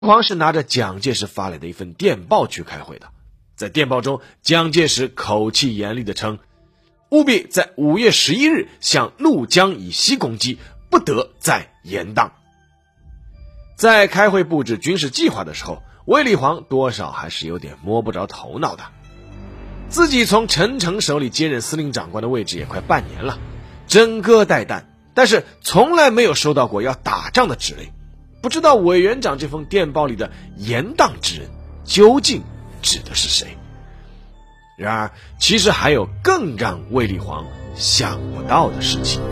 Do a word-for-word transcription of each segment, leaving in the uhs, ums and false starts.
皇是拿着蒋介石发来的一份电报去开会的。在电报中，蒋介石口气严厉地称，务必在五月十一日向怒江以西攻击，不得再延宕。在开会布置军事计划的时候，卫立煌多少还是有点摸不着头脑的。自己从陈诚手里接任司令长官的位置也快半年了，整个待旦，但是从来没有收到过要打仗的指令。不知道委员长这封电报里的延宕之人究竟指的是谁？然而其实还有更让卫立煌想不到的事情。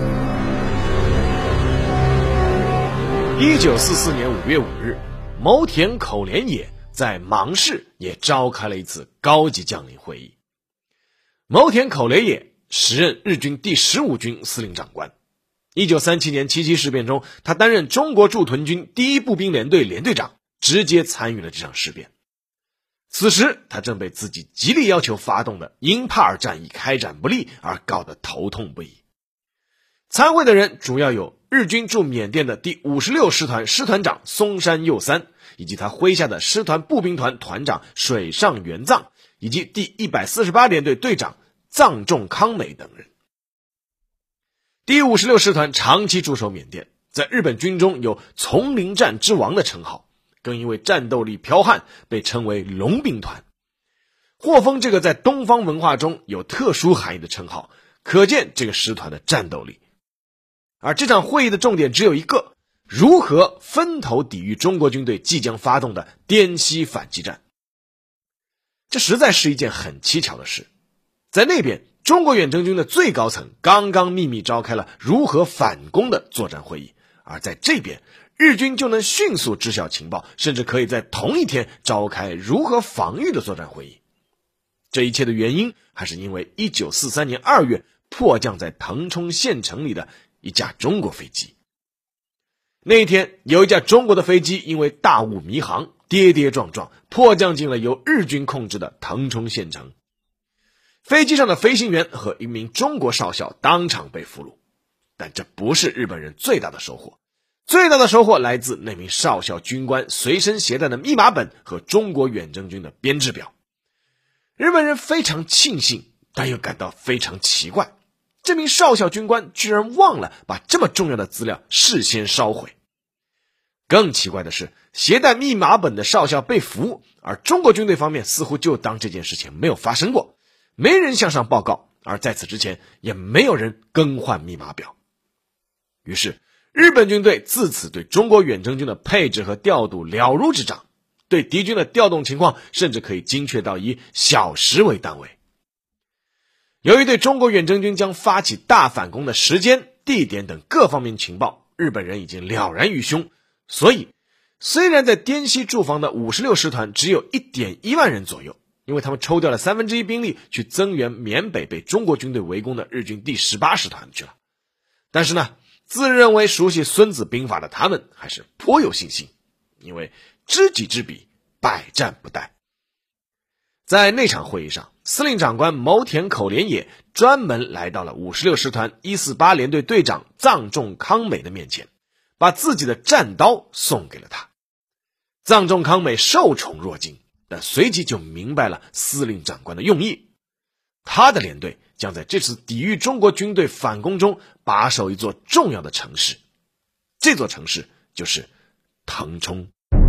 一九四四年五月五日，牟田口连野在芒市也召开了一次高级将领会议。牟田口连野时任日军第十五军司令长官。一九三七年七七事变中，他担任中国驻屯军第一步兵连队连队长，直接参与了这场事变。此时他正被自己极力要求发动的英帕尔战役开展不利而搞得头痛不已。参会的人主要有日军驻缅甸的第五十六师团师团长松山右三，以及他麾下的师团步兵团团长水上元藏，以及第一百四十八联队队长藏仲康美等人。第五十六师团长期驻守缅甸，在日本军中有丛林战之王的称号，更因为战斗力剽悍被称为龙兵团。获封这个在东方文化中有特殊含义的称号，可见这个师团的战斗力。而这场会议的重点只有一个，如何分头抵御中国军队即将发动的滇西反击战。这实在是一件很蹊跷的事。在那边，中国远征军的最高层刚刚秘密召开了如何反攻的作战会议，而在这边，日军就能迅速知晓情报，甚至可以在同一天召开如何防御的作战会议。这一切的原因还是因为一九四三年二月迫降在腾冲县城里的一架中国飞机。那一天，有一架中国的飞机因为大雾迷航，跌跌撞撞迫降进了由日军控制的腾冲县城。飞机上的飞行员和一名中国少校当场被俘虏，但这不是日本人最大的收获。最大的收获来自那名少校军官随身携带的密码本和中国远征军的编制表。日本人非常庆幸，但又感到非常奇怪，这名少校军官居然忘了把这么重要的资料事先烧毁。更奇怪的是，携带密码本的少校被俘，而中国军队方面似乎就当这件事情没有发生过，没人向上报告，而在此之前也没有人更换密码表。于是日本军队自此对中国远征军的配置和调度了如指掌，对敌军的调动情况甚至可以精确到以小时为单位。由于对中国远征军将发起大反攻的时间、地点等各方面情报，日本人已经了然于胸，所以虽然在滇西驻防的五十六师团只有 一点一万人左右，因为他们抽调了三分之一兵力去增援缅北被中国军队围攻的日军第十八师团去了，但是呢，自认为熟悉孙子兵法的他们还是颇有信心，因为知己知彼，百战不殆。在那场会议上，司令长官牟田口连野专门来到了五十六师团一四八联队队长藏仲康美的面前，把自己的战刀送给了他。藏仲康美受宠若惊，但随即就明白了司令长官的用意。他的连队将在这次抵御中国军队反攻中把守一座重要的城市，这座城市就是腾冲。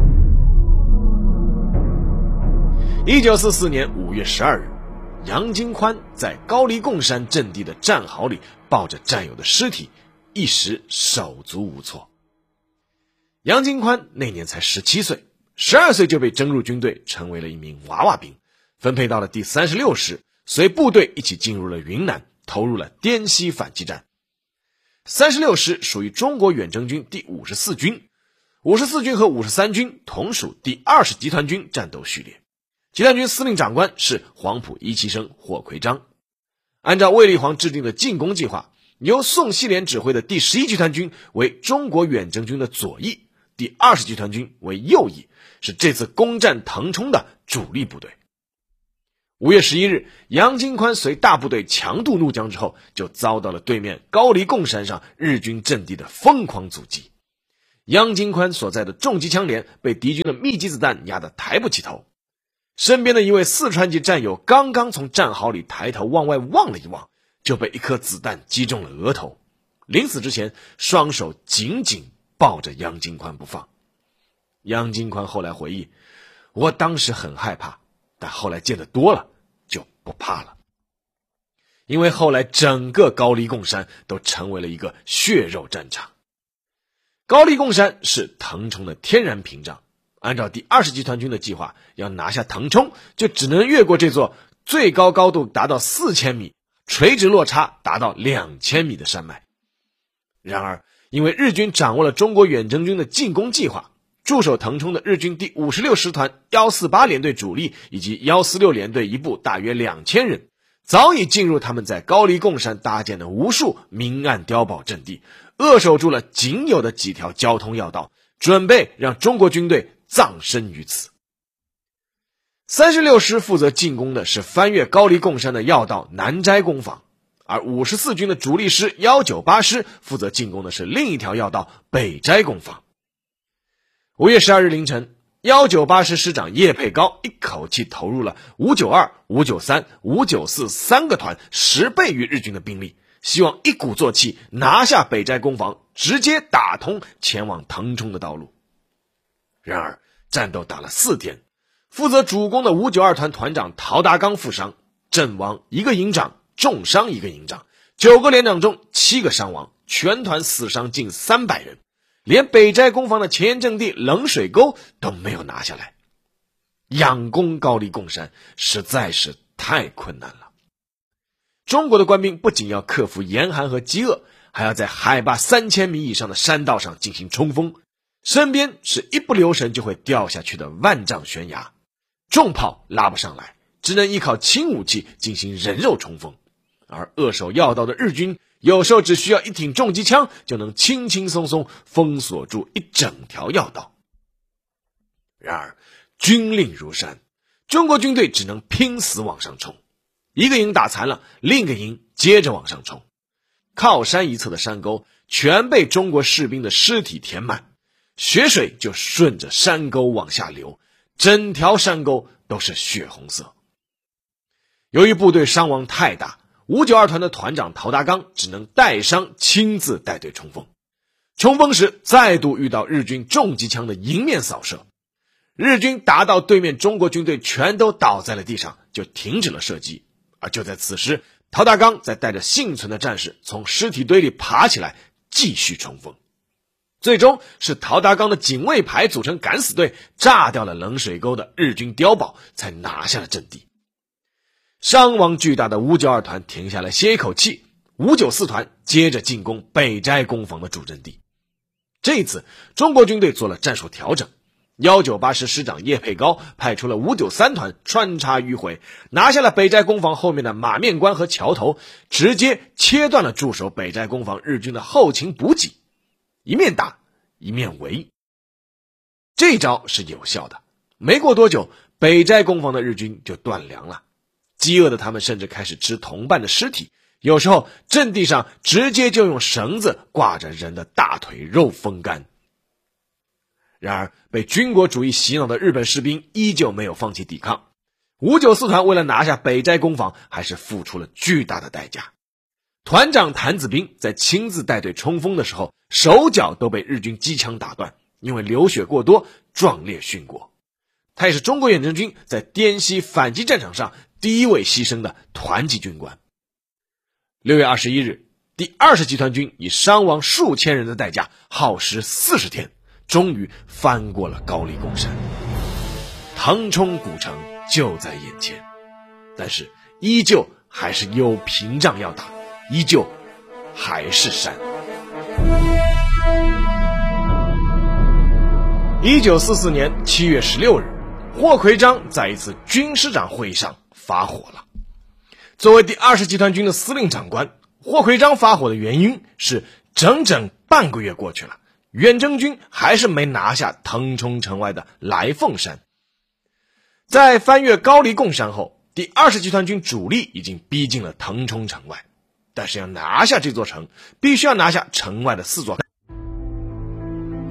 一九四四年五月十二日，杨金宽在高黎贡山阵地的战壕里抱着战友的尸体，一时手足无措。杨金宽那年才十七岁，十二岁就被征入军队，成为了一名娃娃兵，分配到了第三十六师，随部队一起进入了云南，投入了滇西反击战。三十六师属于中国远征军第五十四军，五十四军和五十三军同属第二十集团军战斗序列。集团军司令长官是黄埔一期生霍奎章。按照卫立煌制定的进攻计划，由宋希濂指挥的第十一集团军为中国远征军的左翼，第二十集团军为右翼，是这次攻占腾冲的主力部队。五月十一日，杨金宽随大部队强渡怒江之后，就遭到了对面高黎贡山上日军阵地的疯狂阻击。 杨金宽所在的重机枪连被敌军的密集子弹压得抬不起头。身边的一位四川籍战友刚刚从战壕里抬头往外望了一望，就被一颗子弹击中了额头，临死之前双手紧紧抱着杨金宽不放。杨金宽后来回忆，我当时很害怕，但后来见得多了就不怕了。因为后来整个高黎贡山都成为了一个血肉战场。高黎贡山是腾冲的天然屏障，按照第二十集团军的计划，要拿下腾冲，就只能越过这座最高高度达到四千米、垂直落差达到两千米的山脉。然而，因为日军掌握了中国远征军的进攻计划，驻守腾冲的日军第五十六师团一四八联队主力以及一四六联队一部大约两千人，早已进入他们在高黎贡山搭建的无数明暗碉堡阵地，扼守住了仅有的几条交通要道，准备让中国军队葬身于此。三十六师负责进攻的是翻越高黎贡山的要道南斋工坊，而五十四军的主力师一九八师负责进攻的是另一条要道北斋工坊。五月十二日凌晨，一九八师师长叶佩高一口气投入了五九二、五九三、五九四三个团十倍于日军的兵力，希望一鼓作气拿下北斋工坊，直接打通前往腾冲的道路。然而战斗打了四天，负责主攻的五九二团团长陶达刚负伤，阵亡一个营长，重伤一个营长，九个连长中七个伤亡，全团死伤近三百人，连北斋工坊的前沿阵地冷水沟都没有拿下来。仰攻高黎贡山实在是太困难了。中国的官兵不仅要克服严寒和饥饿，还要在海拔三千米以上的山道上进行冲锋，身边是一不留神就会掉下去的万丈悬崖，重炮拉不上来，只能依靠轻武器进行人肉冲锋。而扼守要道的日军有时候只需要一挺重机枪就能轻轻松松封锁住一整条要道。然而军令如山，中国军队只能拼死往上冲，一个营打残了，另一个营接着往上冲。靠山一侧的山沟全被中国士兵的尸体填满，血水就顺着山沟往下流，整条山沟都是血红色。由于部队伤亡太大，五九二团的团长陶达刚只能带伤亲自带队冲锋。冲锋时再度遇到日军重机枪的迎面扫射，日军打到对面中国军队全都倒在了地上，就停止了射击。而就在此时，陶达刚在带着幸存的战士从尸体堆里爬起来继续冲锋。最终是陶达刚的警卫排组成敢死队，炸掉了冷水沟的日军碉堡，才拿下了阵地。伤亡巨大的五九二团停下来歇一口气，五九四团接着进攻北斋工坊的主阵地。这一次中国军队做了战术调整，一九八师师长叶佩高派出了五九三团穿插迂回，拿下了北斋工坊后面的马面关和桥头，直接切断了驻守北斋工坊日军的后勤补给，一面打一面围。这招是有效的，没过多久，北斋工坊的日军就断粮了。饥饿的他们甚至开始吃同伴的尸体，有时候阵地上直接就用绳子挂着人的大腿肉风干。然而被军国主义洗脑的日本士兵依旧没有放弃抵抗，五九四团为了拿下北斋工坊还是付出了巨大的代价。团长谭子兵在亲自带队冲锋的时候，手脚都被日军机枪打断，因为流血过多壮烈殉国。他也是中国远征军在滇西反击战场上第一位牺牲的团级军官。六月二十一日，第二十集团军以伤亡数千人的代价，耗时四十天，终于翻过了高黎贡山。腾冲古城就在眼前，但是依旧还是有屏障要打，依旧还是山。一九四四年七月十六日，霍奎章在一次军师长会议上发火了。作为第二十集团军的司令长官，霍奎章发火的原因是整整半个月过去了，远征军还是没拿下腾冲城外的来凤山。在翻越高黎贡山后，第二十集团军主力已经逼近了腾冲城外，但是要拿下这座城，必须要拿下城外的四座。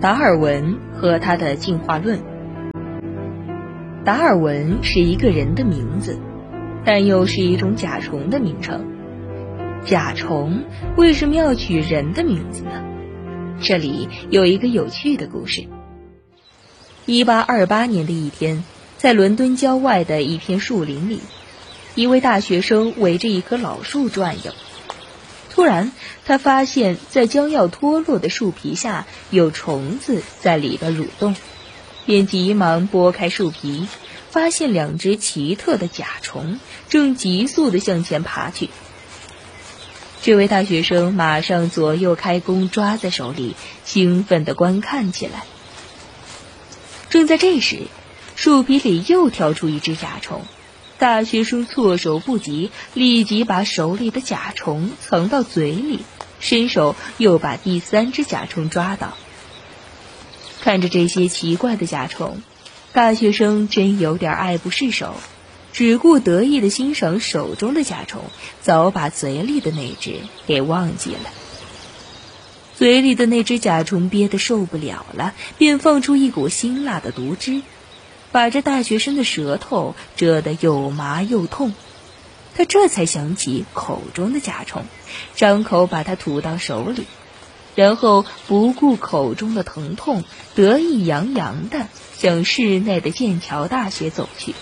达尔文和他的进化论。达尔文是一个人的名字，但又是一种甲虫的名称。甲虫为什么要取人的名字呢？这里有一个有趣的故事。一八二八年的一天，在伦敦郊外的一片树林里，一位大学生围着一棵老树转悠。突然，他发现在将要脱落的树皮下有虫子在里边蠕动，便急忙拨开树皮，发现两只奇特的甲虫正急速地向前爬去。这位大学生马上左右开弓，抓在手里，兴奋地观看起来。正在这时，树皮里又跳出一只甲虫，大学生措手不及，立即把手里的甲虫藏到嘴里，伸手又把第三只甲虫抓到。看着这些奇怪的甲虫，大学生真有点爱不释手，只顾得意地欣赏手中的甲虫，早把嘴里的那只给忘记了。嘴里的那只甲虫憋得受不了了，便放出一股辛辣的毒汁，把这大学生的舌头蛰得又麻又痛。他这才想起口中的甲虫，张口把它吐到手里，然后不顾口中的疼痛，得意洋洋地向市内的剑桥大学走去。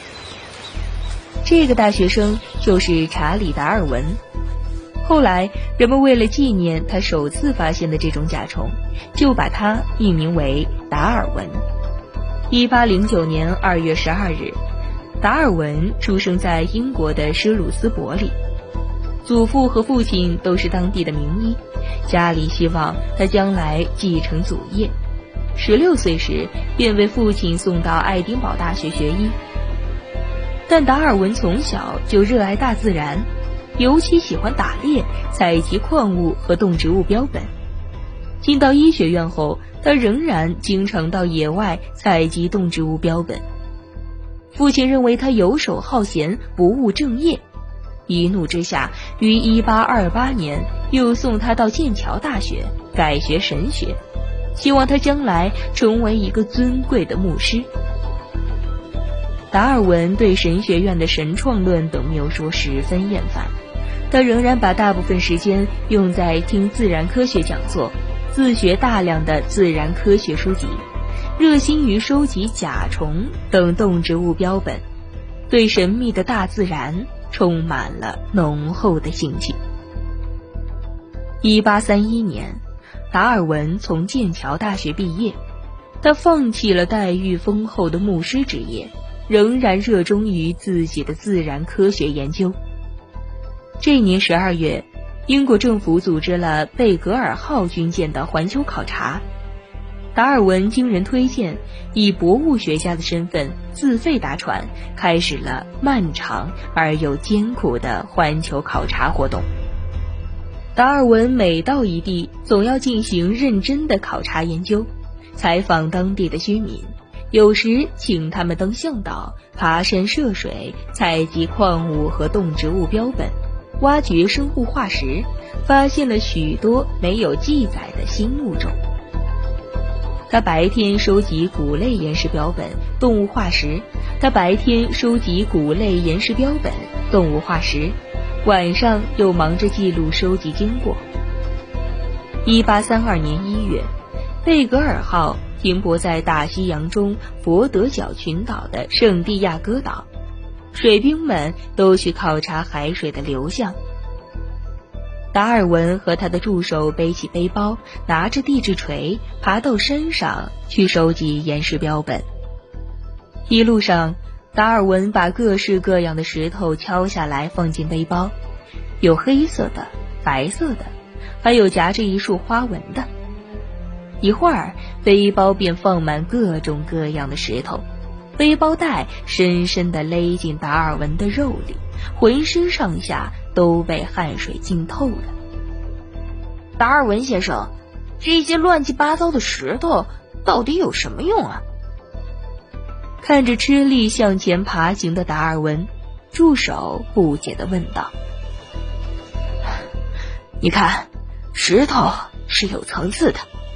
这个大学生就是查理·达尔文。后来人们为了纪念他首次发现的这种甲虫，就把它命名为达尔文。一八零九年二月十二日，达尔文出生在英国的施鲁斯伯里，祖父和父亲都是当地的名医，家里希望他将来继承祖业。十六岁时便为父亲送到爱丁堡大学学医。但达尔文从小就热爱大自然，尤其喜欢打猎、采集矿物和动植物标本。进到医学院后，他仍然经常到野外采集动植物标本。父亲认为他游手好闲，不务正业，一怒之下，于一八二八年又送他到剑桥大学改学神学，希望他将来成为一个尊贵的牧师。达尔文对神学院的神创论等谬说十分厌烦，他仍然把大部分时间用在听自然科学讲座，自学大量的自然科学书籍，热心于收集甲虫等动植物标本，对神秘的大自然充满了浓厚的兴趣。一八三一年，达尔文从剑桥大学毕业，他放弃了待遇丰厚的牧师职业，仍然热衷于自己的自然科学研究。这年十二月，英国政府组织了贝格尔号军舰的环球考察，达尔文经人推荐，以博物学家的身份自费搭船，开始了漫长而又艰苦的环球考察活动。达尔文每到一地，总要进行认真的考察研究，采访当地的居民，有时请他们当向导，爬山涉水，采集矿物和动植物标本，挖掘生物化石，发现了许多没有记载的新物种。他白天收集骨类岩石标本、动物化石，他白天收集骨类岩石标本、动物化石，晚上又忙着记录收集经过。一八三二年一月，贝格尔号停泊在大西洋中佛得角群岛的圣地亚哥岛，水兵们都去考察海水的流向。达尔文和他的助手背起背包，拿着地质锤，爬到山上去收集岩石标本。一路上，达尔文把各式各样的石头敲下来放进背包，有黑色的、白色的，还有夹着一束花纹的。一会儿，背包便放满各种各样的石头，背包带深深地勒进达尔文的肉里，浑身上下都被汗水浸透了。 达尔文先生，这些乱七八糟的石头到底有什么用啊？ 看着吃力向前爬行的达尔文，助手不解地问道： 你看，石头是有层次的，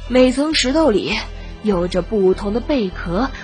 每层石头里有着不同的贝壳